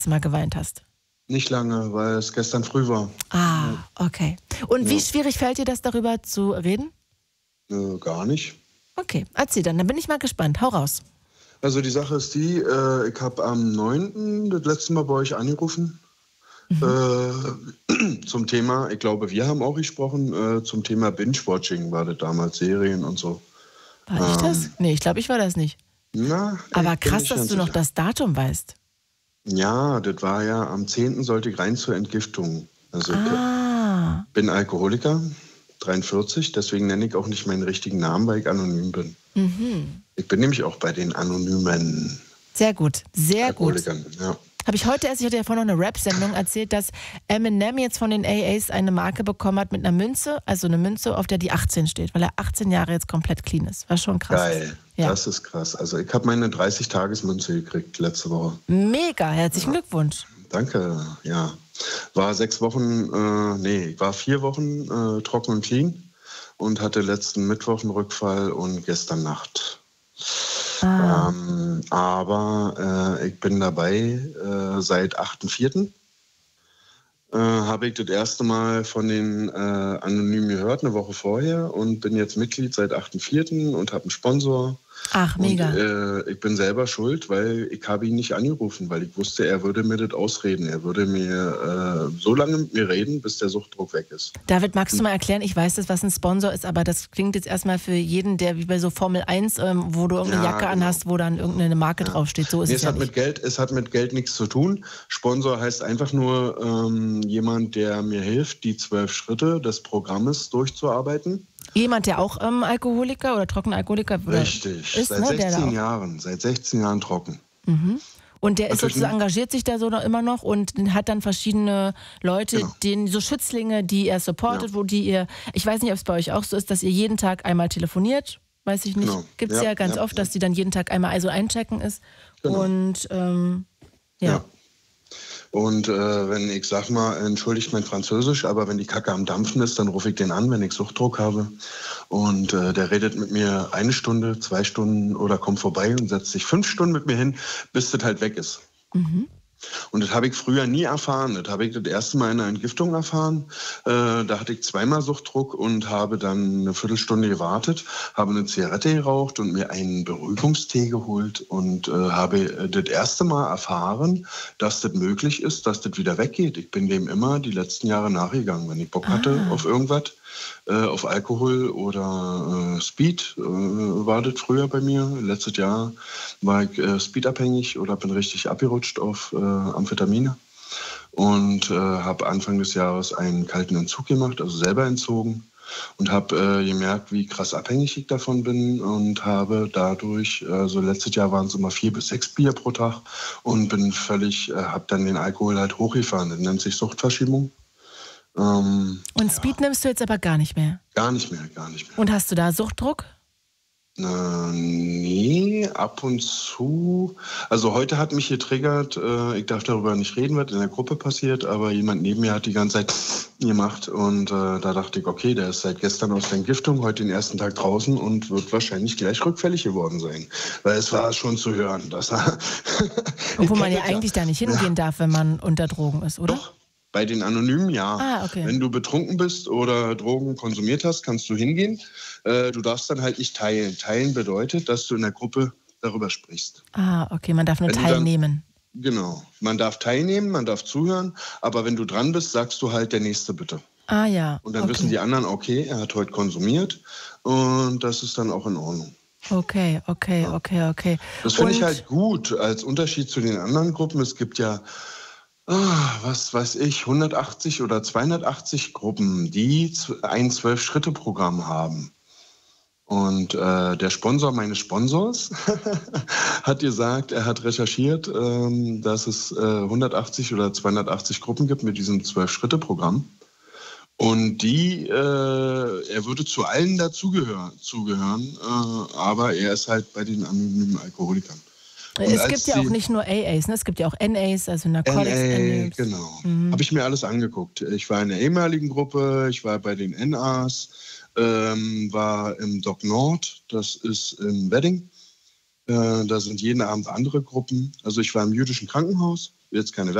Mal geweint hast? Nicht lange, weil es gestern früh war. Ah, okay. Und wie schwierig fällt dir das, darüber zu reden? Gar nicht. Okay, erzähl dann bin ich mal gespannt. Hau raus. Also die Sache ist die, ich habe am 9. das letzte Mal bei euch angerufen. Zum Thema, ich glaube, wir haben auch gesprochen, zum Thema Binge-Watching war das damals, Serien und so. War ich das? Nee, ich glaube, ich war das nicht. Na, aber krass, dass du noch das Datum weißt. Ja, das war ja, am 10. sollte ich rein zur Entgiftung. Also ich bin Alkoholiker, 43, deswegen nenne ich auch nicht meinen richtigen Namen, weil ich anonym bin. Mhm. Ich bin nämlich auch bei den Anonymen. Sehr gut, sehr gut. Ja. Habe ich heute erst, ich hatte ja vorhin noch eine Rap-Sendung erzählt, dass Eminem jetzt von den AAs eine Marke bekommen hat mit einer Münze, also eine Münze, auf der die 18 steht, weil er 18 Jahre jetzt komplett clean ist. War schon krass. Geil, ja. Das ist krass. Also ich habe meine 30-Tages-Münze gekriegt letzte Woche. Mega, herzlichen Glückwunsch. Danke, ja. War 6 Wochen, ich war 4 Wochen trocken und clean und hatte letzten Mittwoch einen Rückfall und gestern Nacht. Aber ich bin dabei, seit 8.4. Habe ich das erste Mal von den Anonymen gehört, eine Woche vorher, und bin jetzt Mitglied seit 8.4. und habe einen Sponsor. Ach, mega. Und ich bin selber schuld, weil ich habe ihn nicht angerufen, weil ich wusste, er würde mir das ausreden. Er würde mir so lange mit mir reden, bis der Suchtdruck weg ist. David, magst du mal erklären, ich weiß, was ein Sponsor ist, aber das klingt jetzt erstmal für jeden, der wie bei so Formel 1, wo du irgendeine Jacke anhast, wo dann irgendeine Marke draufsteht. So ist es ja nicht. Es hat mit Geld nichts zu tun. Sponsor heißt einfach nur jemand, der mir hilft, die 12 Schritte des Programmes durchzuarbeiten. Jemand, der auch Alkoholiker oder Trockenalkoholiker Richtig, ist, seit 16 Jahren. Seit 16 Jahren trocken. Mhm. Und der ist sozusagen, engagiert sich da so noch immer noch und hat dann verschiedene Leute, so Schützlinge, die er supportet, wo die ihr, ich weiß nicht, ob es bei euch auch so ist, dass ihr jeden Tag einmal telefoniert, weiß ich nicht. Genau. Gibt es ja ganz oft, dass die dann jeden Tag einmal einchecken ist. Genau. Und ja. Und wenn ich sag mal, entschuldigt mein Französisch, aber wenn die Kacke am Dampfen ist, dann rufe ich den an, wenn ich Suchtdruck habe. Und der redet mit mir 1 Stunde, 2 Stunden oder kommt vorbei und setzt sich 5 Stunden mit mir hin, bis das halt weg ist. Mhm. Und das habe ich früher nie erfahren. Das habe ich das erste Mal in einer Entgiftung erfahren. Da hatte ich 2-mal Suchtdruck und habe dann eine Viertelstunde gewartet, habe eine Zigarette geraucht und mir einen Beruhigungstee geholt und habe das erste Mal erfahren, dass das möglich ist, dass das wieder weggeht. Ich bin dem immer die letzten Jahre nachgegangen, wenn ich Bock hatte auf irgendwas. Auf Alkohol oder Speed war das früher bei mir. Letztes Jahr war ich speedabhängig oder bin richtig abgerutscht auf Amphetamine und habe Anfang des Jahres einen kalten Entzug gemacht, also selber entzogen und habe gemerkt, wie krass abhängig ich davon bin und habe dadurch, also letztes Jahr waren es immer 4 bis 6 Bier pro Tag und bin habe dann den Alkohol halt hochgefahren. Das nennt sich Suchtverschiebung. Und Speed nimmst du jetzt aber gar nicht mehr? Gar nicht mehr. Und hast du da Suchtdruck? Nee, ab und zu. Also heute hat mich getriggert, ich darf darüber nicht reden, was in der Gruppe passiert, aber jemand neben mir hat die ganze Zeit gemacht und da dachte ich, okay, der ist seit gestern aus der Entgiftung, heute den ersten Tag draußen und wird wahrscheinlich gleich rückfällig geworden sein. Weil es war schon zu hören, dass er... Obwohl man ja eigentlich da nicht hingehen darf, wenn man unter Drogen ist, oder? Doch. Bei den Anonymen, ja. Okay. Wenn du betrunken bist oder Drogen konsumiert hast, kannst du hingehen. Du darfst dann halt nicht teilen. Teilen bedeutet, dass du in der Gruppe darüber sprichst. Okay, man darf nur teilnehmen. Genau, man darf teilnehmen, man darf zuhören, aber wenn du dran bist, sagst du halt der Nächste bitte. Ja. Und dann wissen die anderen, okay, er hat heute konsumiert und das ist dann auch in Ordnung. Okay. Das finde ich halt gut, als Unterschied zu den anderen Gruppen. Es gibt ja... was weiß ich, 180 oder 280 Gruppen, die ein 12-Schritte-Programm haben. Und der Sponsor meines Sponsors hat gesagt, er hat recherchiert, dass es 180 oder 280 Gruppen gibt mit diesem 12-Schritte-Programm. Und er würde zu allen zugehören, aber er ist halt bei den anonymen Alkoholikern. Es gibt ja auch nicht nur AAs, ne? Es gibt ja auch NAs, also Narcotics Anonymous. Genau. Habe ich mir alles angeguckt. Ich war in der ehemaligen Gruppe, ich war bei den NAs, war im Doc Nord, das ist in Wedding. Da sind jeden Abend andere Gruppen. Also ich war im jüdischen Krankenhaus will jetzt keine